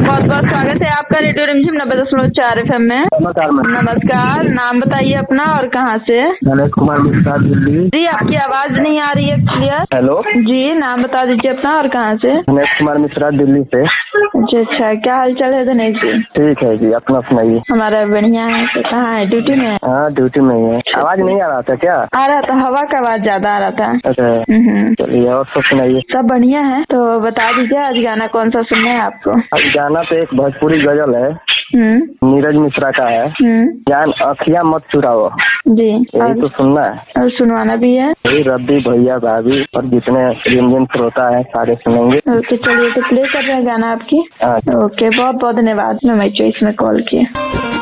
बहुत बहुत स्वागत है आपका रेडियो रिमझिम 90.4 FM में। नमस्कार मैम। नमस्कार, नाम बताइए अपना और कहाँ से? गणेश कुमार मिश्रा, दिल्ली। जी, आपकी आवाज नहीं आ रही है क्लियर। हेलो जी, नाम बता दीजिए अपना और कहाँ से? गणेश कुमार मिश्रा, दिल्ली से। अच्छा, क्या हाल चाल है दिनेश जी? ठीक है जी, अपना सुनाइए। हमारा बढ़िया है। तो कहाँ है, ड्यूटी में? हाँ, ड्यूटी में ही है। आवाज नहीं आ रहा था क्या? आ रहा था, हवा का आवाज ज्यादा आ रहा था। अच्छा, चलिए और सब सुनाइए। सब बढ़िया है। तो बता दीजिए आज गाना कौन सा सुनना है आपको? अब गाना तो एक भोजपुरी गजल है, नीरज मिश्रा का है, जान अखियां मत चुराओ जी। यही तो सुनना है और सुनवाना भी है। यही रद्दी भैया भाभी और जितने रिमझिम श्रोता है सारे सुनेंगे। ओके, चलिए तो प्ले कर रहे हैं गाना आपकी। हाँ। ओके, बहुत बहुत धन्यवाद, मैं चॉइस में कॉल किया।